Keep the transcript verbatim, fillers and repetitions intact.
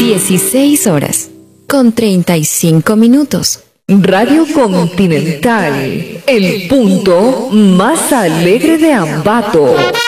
dieciséis horas con treinta y cinco minutos. Radio Continental, el punto más alegre de Ambato.